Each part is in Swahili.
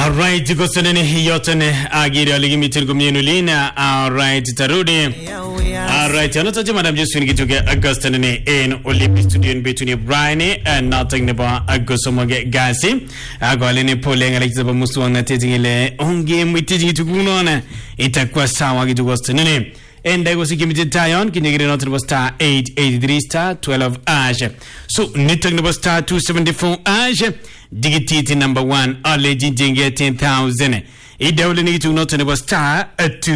All right, gosonene yotene agiri aligimitir gumyenulina. All right, tarudi. All right, anotaje madam Josephine kitoke Augustine in Olympic studio in between Brian and nothing neba agosomoge gasi. Agwalene pole ngalikiza musuwa na tezingile onge mwitiji tukunona itakuwa sawa kitugosonene. And I was limited Tayon, can you get another star 883 star 12 ash. So Nitang number star 274 ash. Digititi number 1, all legend get 10,000. It double need to not number star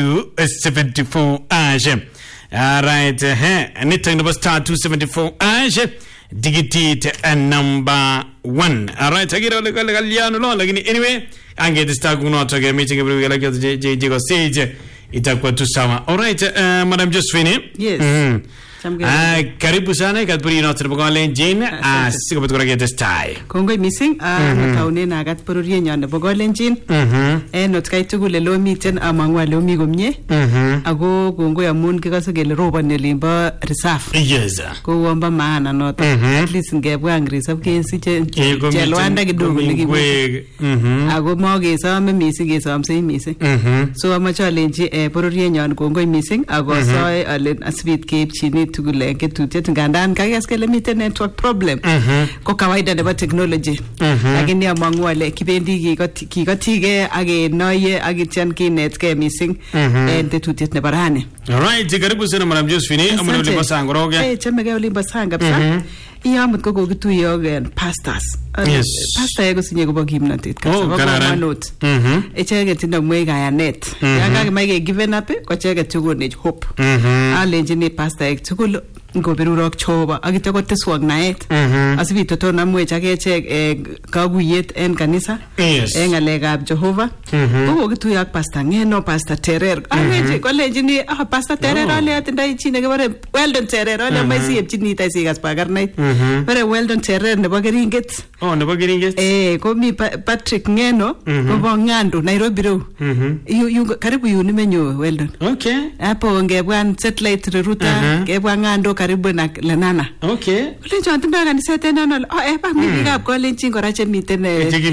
274 ash. Alright, Nitang number star 274 ash. Digititi number 1. Alright, I get all the Galiano anyway. I get the star going to get meeting every like J. Sage. Itakuwa tu sawa. Alright, Madam Josephine. Yes. Karibu sana katpuri inotre bogole njin siko betukura get style. Kongo missing mataune na katpuri yenyon bogole njin. Not kai tugule lo miten amangwa lo mi gomye. Ago kongo ya mun kikasa gele roba nelimba reserve. Yes. Ko wamba maana not at least ngebwa ngrisab kensi chelwanda kidogo nigibwe. Ago moge sama missing gesam sei missing. So ama challenge porori yenyon kongo missing ago soy alen asbit keep chini tugule ketutet ngandan kayaskele miten network problem ko kawaida nebo technology lakini amangu ale kibendi kikotige age noye agitian kinetke missing tetutet nebo rani. Alright, karibu sana Madam Josephine amuna ulimba sangoroge chamege ulimba sanga psa iyamut ko kokituyo gen pastors. Yes. Pastor yego sinye ko bogimnatet kasaba note echege tindo mwega ya net yanga maige given up ko chege tugonej hope alenjini pastor ek tugul ngobirurok choba agitego teswag naet asibito to namwech agechek kaguyet en kanisa en ngalekab Jehova ko kituyo ak pastor ngeno pastor Terer alenji kolenjini pastor Terer ale atindai chi nekebore Weldon Terer ale maisi epchini taisigas pagarnait bare Weldon Terer nebo keringet. Oh, nebo keringet. Ko mi Patrick Ngeno ko bongando Nairobi ro. Karibu nimenyo Weldon. Okay. Hapo ngebwan satellite router ngebwan ngando karibu na Lenana. Okay. Kule jonto kanisa tena no ba mimi ngap ko lenchi ngora che miten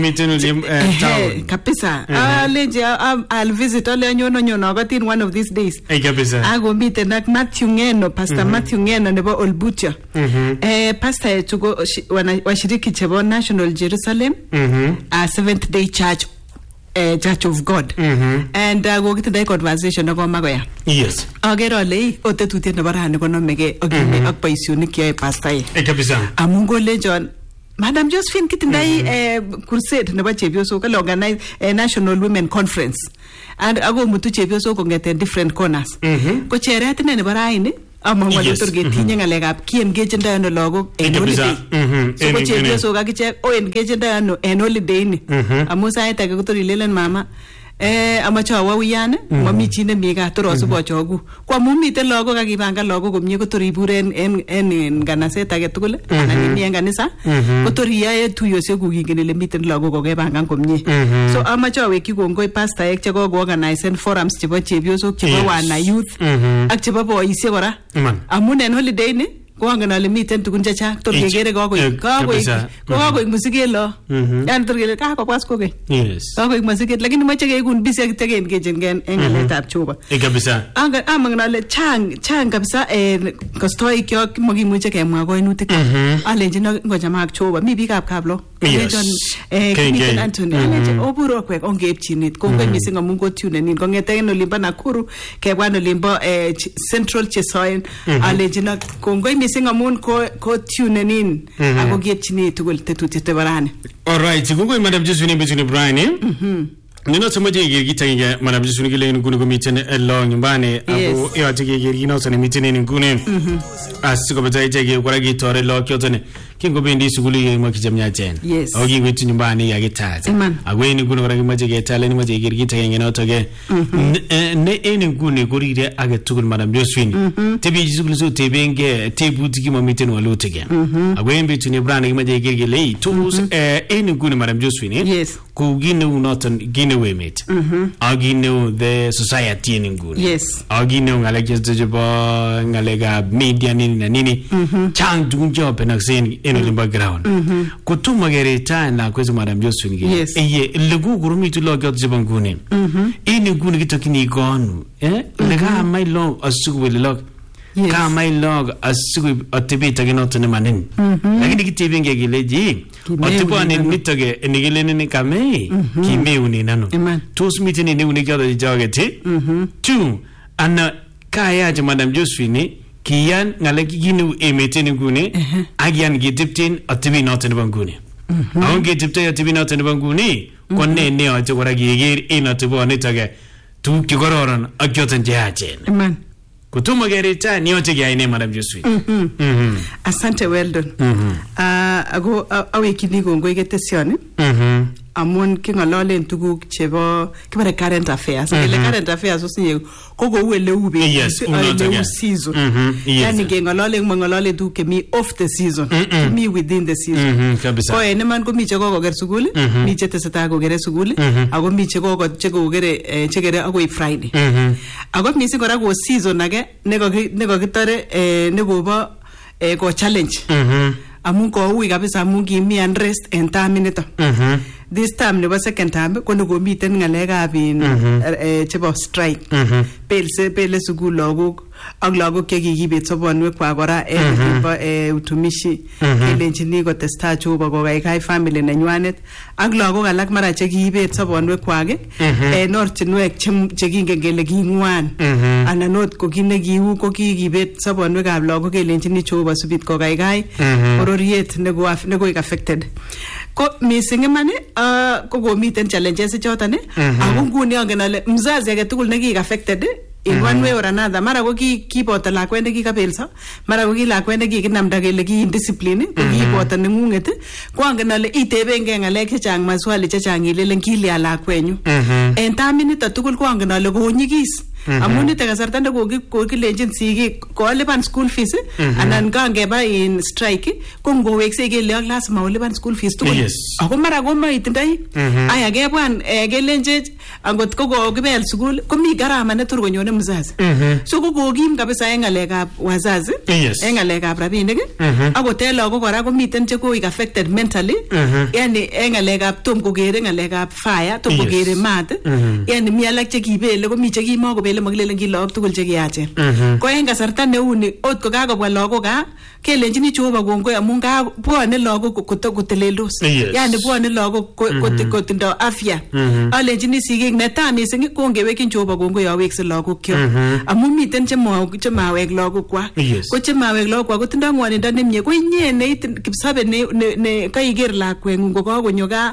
town. Kapisa. Lenchi I'll visit ole nyono but in one of these days. Kapisa. Ago miten nak Matthew Ngeno, Pastor Matthew Ngeno nebo Olbutia. Pastor tuko washiriki chebo National Jerusalem, a Seventh Day Church of God. And go get the conversation about Magoya. Yes. Agero lei otetutiet nebo rani konomege ogine ak boisionik yoe pastor. Kabisa. Amungo lejon Madam Josephine kitindai crusade nebo chepyoso ko organize National Women Conference. And ago mutu chepyoso kongeten different corners. Ko cheret ne nebo raini amangwa lutorge tinye ngalekab kiengagenda ano lagok en holiday. So ko chepyoso kakichek engagenda ano en holiday ni. Amu sait age kotori lelen mama amache awa uyan mami chi ne mi ga toro subo chogu kwa mumiten lagok akibanga lagok komie kotori buren en nganaset age tugul anan ni en kanisa kotori yae tuyosiek kukingen ile miten lagok kokebangan komie. So amache aweki kongoi pastor ek che ko organize forums chebo chebyosok chebo wana youth ak chebo boisiek kora amun en holiday ni koangen ale miten tugun chechang tor kegere kokoik musikelo yan tor kele kakobwas kokeny kokoik musiket lakini moche kekun busy ak tegen kejengen en ngaletab Jehova kabisa amangen ale chang kabisa kostoik kyok makimuche kemwa koinutik alenjin ngochama ak Jehova mi biikab kablo King Anthony alenjin oburo kwek ongeepchinit kongoi missing amun ko tunenin kongeten olimbo Nakuru kebwan olimbo Central Chesoen alenjin kongoi missing amun ko tunenin ako geepchini tugul tetutiet barani. All right, kongoi Madam Josephine between Brian Nino somoje gergita Madam Josephine gile ngune ko miten lo nyumbani apo yote gergina sone miten ngune asiko betai jege kora gitore lo kyotone kingo bendi suguli makijamnya chen ogi ngwetu nyumbani ya gitaza agweni ngune kora gimaje getale ni maje gergita ngene otoge ne ene ngune gorire age tugul Madam Josephine tebi suguli so tebenge tebuti ki mamiten walotege agweni between Brian gimaje gergile tus ene ngune Madam Josephine ko gine unoton gine wemit agine the society in ngune agine ngaleke jobo ngalega media nini na nini chang dunjo penaksen in olimbo ground. Kutuma gereta na kwezi Madam Josephine. Yes. Legu gurumi tu logot jibon nguni. Ini nguni kitokini igonu. Lega mai long asugu wili log. Yes. Kama ilog asugu otibita ginoto ne manin. Lakini kitibinge gileji. Otibo ni nitoge nigile ni kame. Kime uni nano. Tos mitini ni uni kada jageti. Two ana kaya je Madam Josephine kiyan ngaleki ginu emeteni gune. Agian gitiptin otibi noto ne bangune. Aun gitipte otibi noto ne bangune. Konne ne ojo gora gigir inotibo nitoge. Tu kigororon agyoten jehachen. Amen. Kutuma gerita ni yote gya ine Madam Josephine. Asante well done. Ago awekini gongoi getesioni. Amun kingololen tuguk chebo kibare current affairs. Ele current affairs osinye kogo uele ube. Yes, ele season. Yani ngololen mangololen tuguk kemi off the season. Me within the season. Kabisa. Ko ene man komi chego ger sukul, mi cheteseta go ger sukul, ago mi chego gere chegere agoi Friday. Ago mi singora go season age nego gitare nego ba go challenge. Amun ko ui kabisa amun kimi unrest en time nito. This time nebo second time kono go miten ngalekab chebo strike. Pele sukul lagok ak lagok chekikibet sobonwek kwa kora nebo utumishi kelenjini kotestai Jehova kokaikai family nenywanet ak lagok alak mara chekibet sobonwek kwak en ortinwek chekingen kele kingwan anan ot ko kit nekiu ko kikibet sobonwekab lagok kelenjini Jehova subit kokaikai bororiet nekoik affected. Ko missing iman ko komiten challenges choton ako nguni angen ale mzazi age tugul nekik affected in one way or another. Mara ko kiboto lakwet nekikabelso, mara ko lakwet nekikinamda kele ki indiscipline, ko kiboto nengunget, ko angen ale itebenge ngalek chechang maswali chechang ilelen kilya lakwenyu. En taminito tugul ko angen ale konyigis. Amun nito kasarta ne kokilenjin sigik kolipan school fees anan kangeba in strike ko ngowekse kele ak lazima olipan school fees tugul. Ako mara ko maitindoi aya kebwan kelenjech angot ko kokibel sukul komi gharama ne tur konyone mzazi. So ko kokim kabisa en ngalekab wazazi en ngalekab rabinik akot en lagok kora komiten che koik affected mentally, yani en ngalekab tom kokere ngalekab fire, tom kokere mat, yani mi alak che kibele komi che kimakobele makilelen ki lagok tugul che kiyachen. Ko en kasarta neuni ot ko kakobwa lagok kelenjini Jehova kongoi amun bwone lagok koteleldos, yani bwone lagok kotindo afya. Alenjini sigik netai missing kongewekyin Jehova kongoi awekse lagok kyok amun miten chemawek lagok kwak, ko chemawek lagok kwak kotindo ngwonindo nemie, ko inye kipsabe ne kaiker lakweng'ung ko kakonyo gaa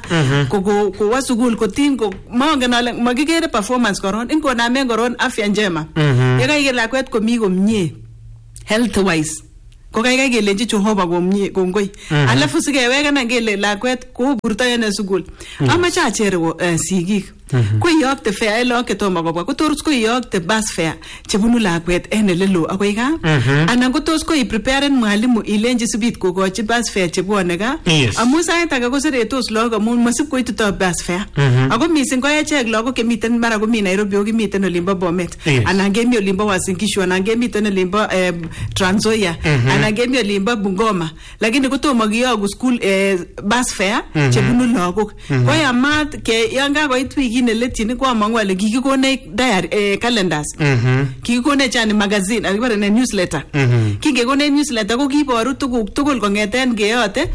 kowo sukul kotin mongen ale makikere performance koron ingonamen koron afya njema. Ye kaiker lakwet komi komie health wise ko kaikai kelenji Jehova komie kongoi. Alafu sikewekana ngele lakwet koburto en sukul. Amache achere sigik ko iyokte fare lagok chetomo kobwa ko tos ko iyokte bus fare chebunu lakwet en elelo akoi gaa anan ko tos ko ipreparen mwalimu ilenji sibit kokochi bus fare chebwone gaa amun sait age koseretos lagok amun masib koitito bus fare. Ako missing ko echek lagok chemiten mara komi Nairobi okimiten olimbo Bomet anan kemi olimbo Uasin Gishu anan kemiten olimbo Trans Nzoia anan kemi olimbo Bungoma, lakini kotomo kiyoku school bus fare chebunu lagok. Ko yamat ke yanga koit wiki neletyin ko amangu ale kikikone diary calendars, kikikone chani magazine akibare ne newsletter. Kingekone newsletter ko kiboru tuguk tugul kongeten keyote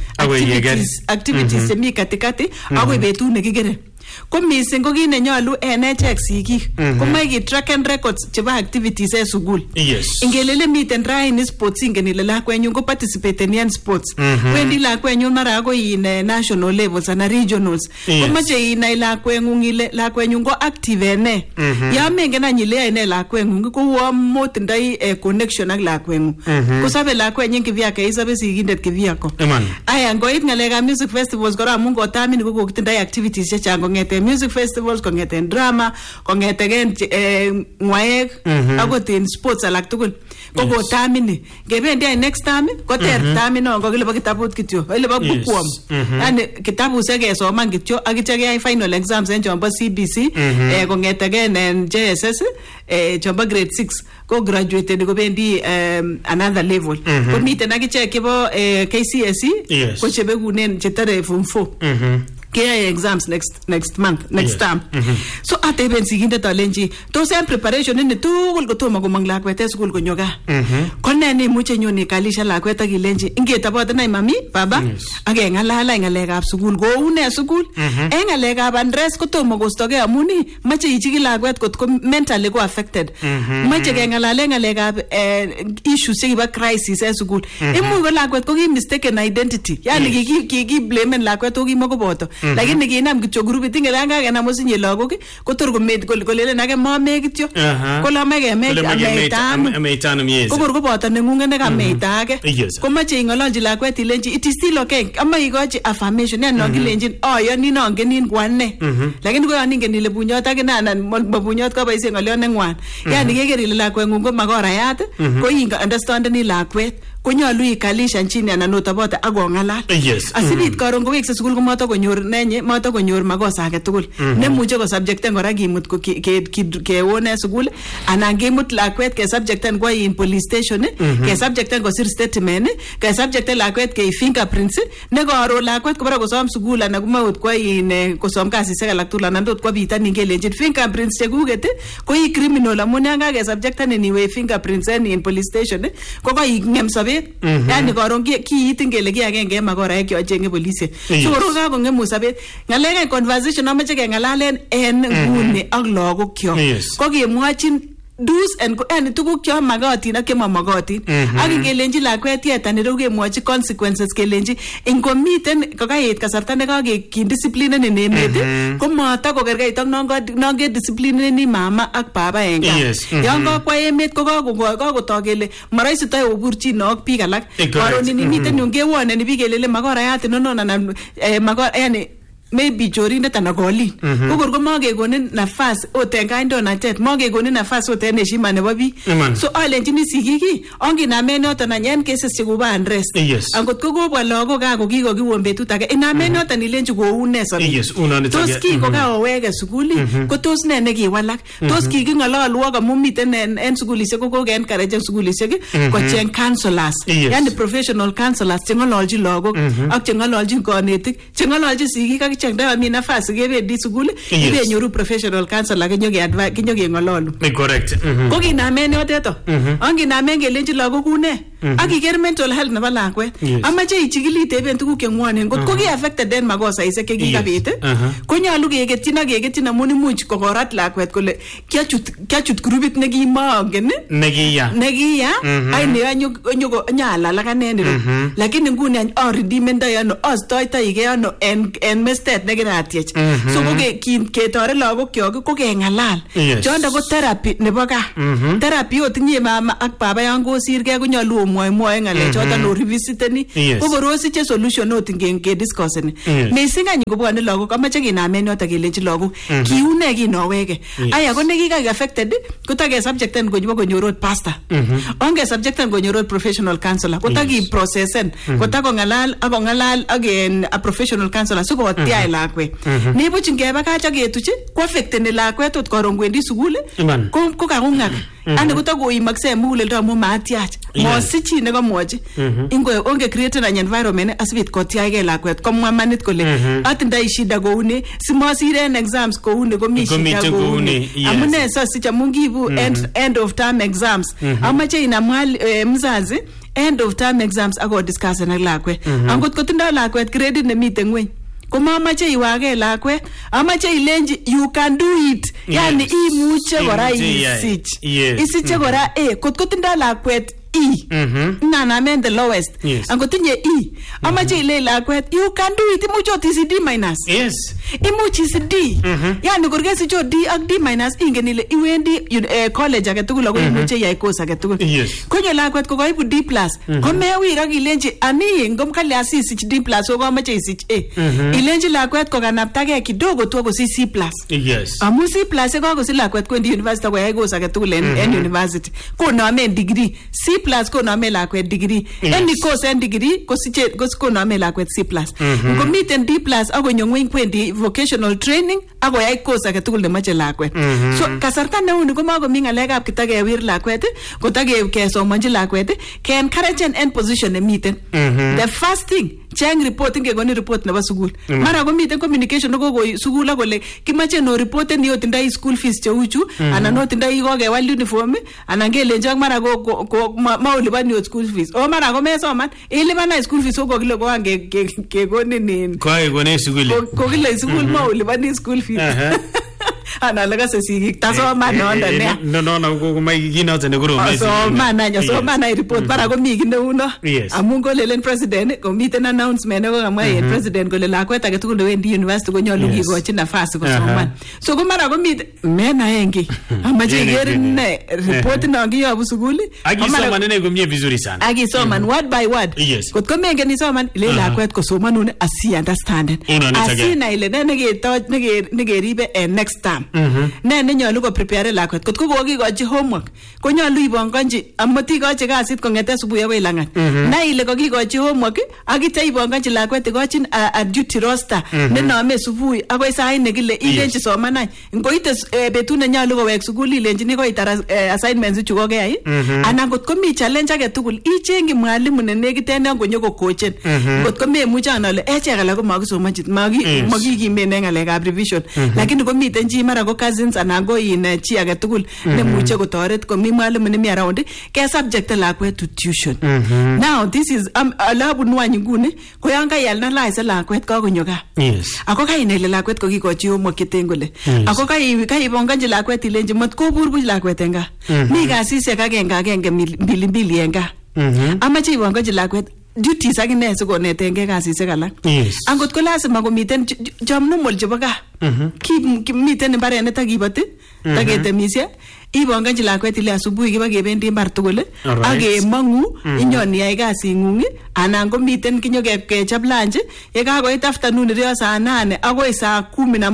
activities chemi katikati akoi betut nekikere. Ko missing ko kit nenyolu en echek sigik komoe ki-track and records chebo activities en sukul. Ingelele miten raini sports, ingen ile lakwenyun ko participaten en sports, wendi lakwenyun mara akoi in national levels ana regionals, komoche inai lakweng'ung ile lakwenyun ko active ene. Ya mengen any ile ene lakweng'ung ko uo motindoi connection ak lakweng'ung, kosobe lakwenyin kivyake isobe sigindet kivyako. Aya ngoit ngalekab music festivals kora amun kotamini ko kokitindoi activities chechang kong'eten kongeten music festivals, kongeten drama, kongeten ngwaek, akot in sports alak tugul. Koko tamini. Ngebendi next time, koter tamino ngokile ba kitabut kityo. Ile ba bookworm. Yani kitabu sekesoman kityo akitya keyai final exams en chombo CBC, kongeten en JSS, chombo grade 6 ko graduated kobendi another level. Komiten akichek chebo KCSE ko chebekunen chetare form 4. Kaya exams next month, next term. So ateben sigindet alenji tos en preparation ini tugul kotomo komong lakwet en sukul konyo gaa. Kone ne imuche nyoni kalisha lakwet ak ilenji ingetabote nai mami baba ak ng'alala ng'alekab sukul kou ne sukul. En ng'alekab undress kotomo kostogee amun mache ichikil lakwet kotko mentally ko affected. Mache keng'alale ng'alekab issues chekibo crisis en sukul. Imuch ko lakwet ko ki mistaken identity. Yani kiki blamen lakwet ko kimakoboto. Lakini kinam kityo grupit ingele kakenam osinye lagok kotor komet kolelen ake mame kityo kolame kemek ameitanum yes kokor koboto nengunge nekameita ake komache ingololji lakwet ilenji it is still okay ama ikochi affirmation yani nongilenjin ayoni nongenin kwane lakini ko yon ingen ile bunyot akine anan mabunyot ko boisie ngolion nengwan yani keker ile lakwengung ko makorayat ko inga understandeni lakwet konyalu ikalishan chini anan otabote akong'alal asibit karon kowekse sukul komoto konyor nenye moto konyor makosa age tugul nemuche ko subjecten kora kimut kewone sukul anan kimut lakwet ke subjecten kwa in police station ke subjecten kosir statement ke subjecten lakwet ke fingerprints ne karo lakwet kobara kosom sukul anan komaut kwa in kosom kasisiek alak tugul anan tot kwa bitanin kelenjin fingerprints chekuket ko i criminal amun yanga ke subjecten anyway fingerprints in police station ko ko ingem yani koron kiit ngele ki agenge makoraek kyochenge polisiek so koron kakongemu sabet ngalek conversation ameche kengalalen en nguni ak lagok kyok ko kemwochin do's and tuguk cho magatin ak kemamagatin ak ngelenji lakwet yeta ne kemwochi consequences kelenji ingomiten kokait kasarta ne kage discipline ne emet ko mata kokerkeit ak nonge discipline ni mama ak baba en gaa yon kwa emet ko kakotok kele maraisi tai oburchi nok biik alak karon ni miten yu ngewone ni biik kelele makorayat nonon anan yani maybe chorindet anan kolin kokor ko makekonin nafas oten kandoinatet makekonin nafas oten heshima nebo biik so alenjini sigiki onginamen yoton anyen cases chekubo undress angot ko kobwa lagok ako kikokiwon betut age inamen yoton ilenji kou ne sobe tos kiko kaweke sukuli ko tos ne nekiwalak tos kiking'ololwok amun miten en sukulisiek ko koke-encourage en sukulisiek kocheng counselors yani professional counselors cheng'ololji lagok ak cheng'ololji konetik cheng'ololji sigik ak chengda mi nafasi kebendi sukul ibenyoru professional counselor kinyokeng'ololu correct ko kinamen yoteto anginamen kelenji lagok une ak iker mental health nebo lakwet amache ichikili teben tuguk chengwonen kot ko ki affected en makosaisiek chekikabit konyolu keketyin amun imuch kokorat lakwet kole kiachut grupit nekimongen nekiya ai nyalal akaneniro lakini nguni aridimendoi ano astoitoike ano en mestet nekiratiech so ko ketore lagok kyok ko keng'alal chondo ko therapy nebo gaa therapy otinye mama ak baba yon kosirgei konyolu omwoe ng'alechoton orivisiteni ko korosiche solution ot ngediscusseni missing any kobwone lagok amache kinamen yoto kelenji lagok kiune kinoweke aya ko nekika affected kotake subjecten konyor ot pastor onge subjecten konyor ot professional counselor kotaki processen kotakong'alal ak a professional counselor sikotiach lakwet nibuch ngebakach ak ketuch ko affecteni lakwet ot koron kwendi sukul ko kakung'ak ani kotakoimakse muguleldo amun maatiach mosich chi nekamwochi onge createn an environment asibit kotiachgei lakwet komwa manit kole atindoi shida kouni simosir en exams kouni komi shida kouni amune sosich amun kiibu end of term exams amache inam mzazi end of term exams akodiscussen ak lakwet angot kotindoi lakwet gradit nemiten ngweny komamache iwage lakwet amache ilenji you can do it yani imuche kora isiche kora kotko tindoi lakwet E. Nanamen the lowest. Yes. Angotinye E. Amache ile lakwet, you can do it. Imuch otisi D minus. Yes. Imuch isi D. Yani kurgesi cho D ak D minus ingen ile iwendi college age tugul ako imuche yai course age tugul. Yes. Konyo lakwet ko koibu D plus. Komewir ak ilenji ani ngomkali asisich D plus o komache isich A. Ilenji lakwet ko kanaptage kidogo tu ako C plus. Yes. Amu C plus ko ko si lakwet kwendi university ko yai course age tugul en university. Ko nome degree. C plus ko nome lakwet degree. Any course en degree ko siche ko nome lakwet C plus. Ngomiten D plus ako nyongwen kwendi vocational training ako yai course age tugul nemache lakwet. So kasarta neuni ko makomi ngalekab kitakewir lakwet kesomanji lakwet ke encourage en position nemiten. The first thing cheng report ngekoni report nebo sukul. Mara komiten communication ko sukul akole kimache no report ni otindai school fees cheuchu anan otindai kokewal uniform anan kelenji ak mara ko maulipani school fees. O mara ko mesoman ilipana school fees ko kile ko kekoni nin. Kone sukul. Ko kile sukul maulipani school fees. Ana laga se sigik tasoma nonda ne. No ko mai ginote ne guru. So mana report para ko mi gine uno. Amun ko lelen president ko miten announcement ko kamwa president ko le lakwet age tugul wendi university ko nyolu kikochi nafasi ko soman. So ko mara ko mi mena engi. Amaje gerin ne report na ngiyobu sukul. Agisoman ne komie vizuri sana. Agisoman word by word. Kot ko mengen isoman ile lakwet ko somanun asi understand. Asi na ile ne geribe next time. Ne nyolu ko prepare lakwet kot ko kokikochi homework ko nyolu ibongonji amati kochi kasit kongete subuhi akoi langat na ile kokikochi homework ak ite ibongonji lakwet ikochin a duty roster ne nome subuhi akoi sait nekile ilenji somanany ngoite betut ne nyolu kowek sukul ilenjini koitar assignments ichu kokeyai anan kot komi challenge age tugul ichengi mwalimu ne nekiten ngonyo ko coachen kot ko memuche anole echek alak ko makisomanji makikimen en ngalekab revision lakini komiten chi mara ko cousins anan ko chi age tugul nemuche kotoret komi mwalimu nemi around ke subject lakwet to tuition. Now this is alabu nwany nguni ko yan kayalnalize lakwet kakonyo gaa. Ako kainele lakwet ko kikochi homework kiten kole. Ako kaibonganji lakwet ilenji mat kobur buch lakwet en gaa. Mi kasisiek agenge mbili en gaa. Amache ibonganji lakwet duties akine sikonetenge kasisiek alak. Angot ko lazima komiten job normal chebo gaa. Miten mbarenet akiboti taketemisye ibonganji lakwet ile asubuhi kiba kebendi mbar tugul akemangu inyon iyai kasingung anan komiten kinyo kechop lunch ye kakoit afternoon rio saa 8 akoi saa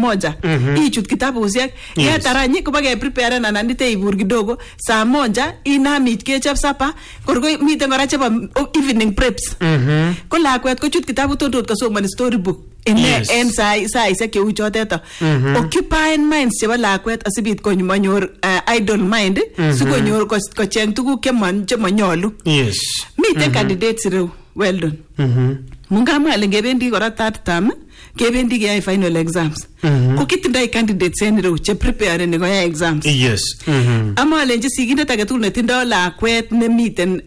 11 ichut kitabusiek yetaranyi koba ke prepare anan ite ibur kidogo saa 1 inamit kechop supper korko miten kora chebo evening preps ko lakwet kochut kitabut tot kosomani storybook en saisiek cheu choteto occupying minds chebo lakwet asibit konyor idle mind sikonyor kocheng tuguk chemanyolu. Miten candidates ireu well done. Mungamwa ale ngebendi kora third term kebendi keyai final exams ko kitindoi candidates en ireu che prepare ni koyai exams. Ama alenji sigindet age tugul netindoi lakwet nemiten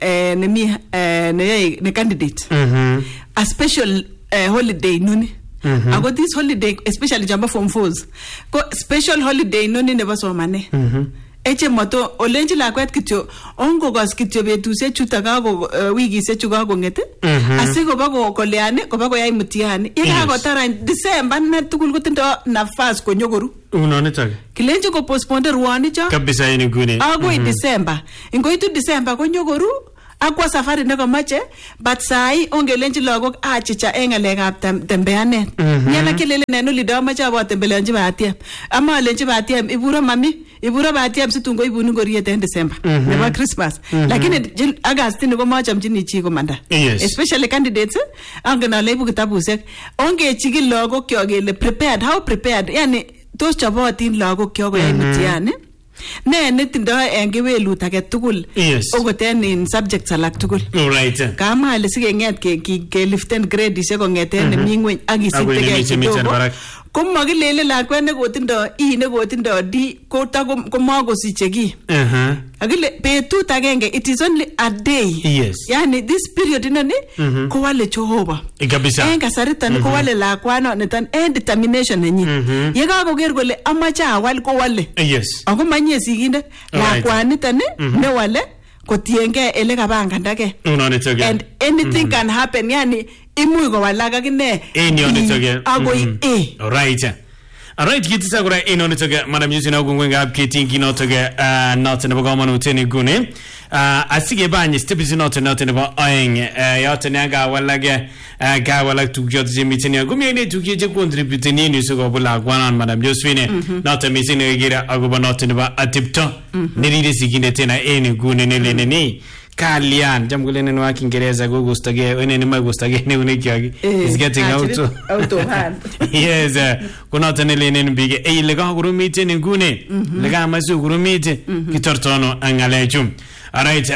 ne candidate a special holiday nuni. Ako this holiday especially jamba form 4s ko special holiday noni nebo somane eche moto olenji lakwet kityo ongokos kityo betusiek chuto kako wikisiek chu kakongete asikoba koleani koba koyai mtihani yekakotara December ne tugul kotindo nafas konyokoru unonitok kilenji ko postpone ruanicho kabisa yini nguni agoi December ingoitu December konyokoru akwa safari nekomache but sai ongelenji lagok achicha en ngalekab tembeanet nyala kelele nenu lido mache abotembelenji batiem ama alenji batiem iburo mami iburo batiem situngo ibunu ngoriet en December nebo Christmas lakini August ni komachamchini chi komanda especially candidates angen ale ibu kitabusiek ongechigil lagok kyo kele prepared how prepared yani tos chobotin lagok kyo koyai mtihani ne netindo en kewelut age tugul ogoten in subjects alak tugul kama ale sigenget ke liften grade ise kongeten nemi ngweny akisitege kidogo komakilele lakwet nekotindo E nekotindo D kota komakosiche ki akile betut agenge it is only a day yani this period inoni kowale Jehova en kasaritan kowale lakwano nitan en determination nenyi ye kakoker kole amache awal kowale ako manye sigindet lakwanitan ne wale kotienge ele kabangandage. Unonitoke. And anything can happen. Yani imuch kowalak akine. Unonitoke. Agoi Right. Alright, kitisa kura inonitoke Madam Josephine Ogungwenga ketingi notoke not nebo komonut ni gune. Asige banye stepisi not nebo oeng yote nyaga walage ga walag tukjot jemitini gumyene tukje je contribute ni ni so bula gwanan Madam Josephine not misini gira agoba not nebo atipto niride siginde tena ni gune ni Kalian jamgulene no Kiingereza go gustage wenene magustage ne unikiagi is getting out of hand. Yes, kuna tanele ne bige lega gurumite ne gune lega masu gurumite kitortono angalejum. Alright,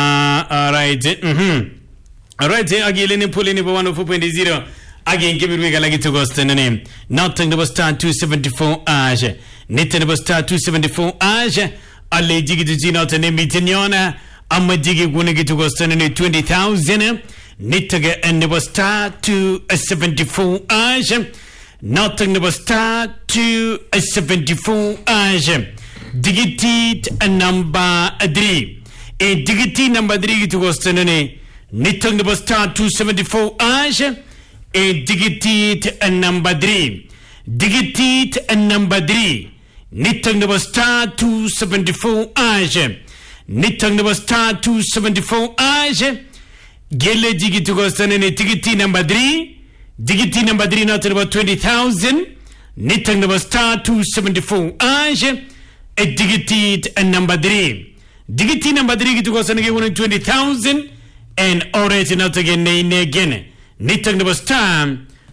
alright, agile ne pulini bo 104.0 again give it we galagi to gostene nothing the star 274 age nitten the star 274 age alle jigi de not ne mitnyona Amajigi Gunigi to go standing 20,000. Nitaga and never start to a 74 age. Nothing never start to a 74 age. Digiti a number 3. A digiti number 3 to go standing. Nitang never start to 74 age. A digiti a number 3. Digiti a number 3. Nitang never start to 74 age. Nitang number star 274 age. Gele digiti gostane tigiti number 3. Digiti number 3 not about 20,000. Nitang number star 274 age. A digiti number 3. Digiti number 3 gitu gostane ge 20,000 and already not again again. Nitang number star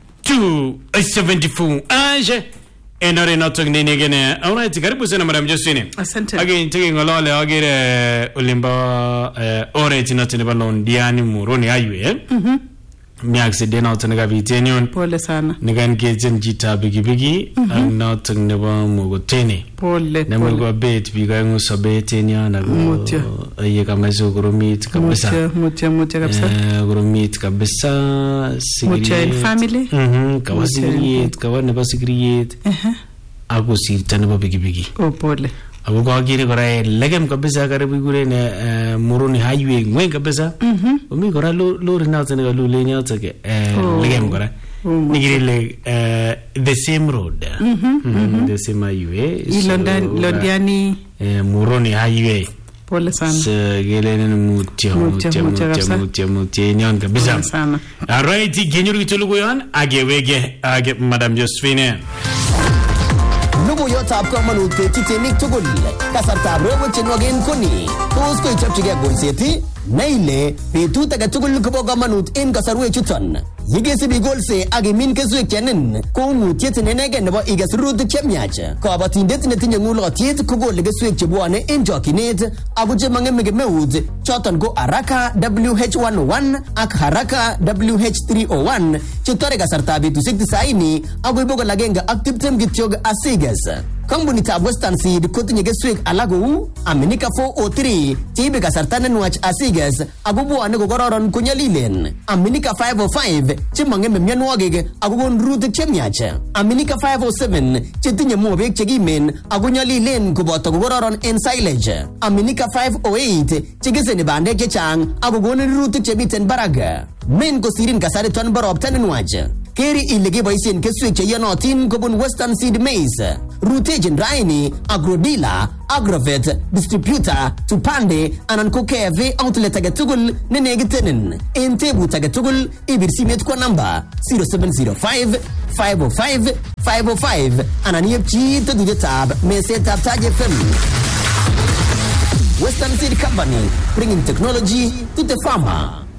274 age. And are not talking again. All right, karibu sana Madam Josephine. Asante. Again, taking a lot agere ulimba already not in balon diani muroni aywe. Mi accident out na gavitenion. Pole sana. Nigan gejen jita bigi and not neba mugotene. Pole. Na mugo bet biga ngusa betenia na aye kamazo gurumit kabisa. Mucha kabisa. Gurumit kabisa. Mucha in family. Kawasigriet, kawane basigriet. Ako sirta neba bigi. Oh pole. Ako kagire kora legem kabisa karibu gure ne muroni highway ngwen kabisa. Umi kora lori nauta ne lule nyauta ke legem kora. Nigire the same road. The same highway. Londiani muroni highway. Pole sana. Gelene mutia nyan kabisa. Sana. Alright, genyuru kitulugo yan agewege age Madam Josephine. Logoyotab komonut ketitenik tugul kasartab rewetchenwogen koni tos koichopchigei golseti naile betut age tugul kobo komonut en kasarwechuton yekesibi golse ak imin keswek chenin ko ngutiet nenegen nebo iges rurutik chemiach kabatindet netinye ng'ulotyet kokole keswek chebwone en chokyinet ako chemang'eme kemeut choton ko Haraka WH101 ak Haraka WH301 chetore kasartab betusiek 90 akoi 120 kityok asiges. Kampunitab Western Seed kotinye keswek alak kou Aminika 403 cheibe kasarta nenwach asiges ako bwone kokororon konyolilen, Aminika 505 chemang'eme mionwogik ako kon rurutik chemiach, Aminika 507 chetinye mobek chekimen ako nyolilen koboto kokororon en silage, Aminika 508 chekeseni bandek chechang ako konin rurutik chemiten barak. Men kosirin kasariton bo ropta nenwach. Keri ile keboisien keswek cheyonotin kobun Western Seed Maize. Rutechin raini Agrodila, Agrovet, Distributor, Tupande anan ko KFA outlet age tugul nenekitenin. En tebut age tugul ibir simet kwa namba 0705 505 505 anan yepchi tetuyetab mesetab Taj FM. Western Seed Company, bringing technology to the farmer.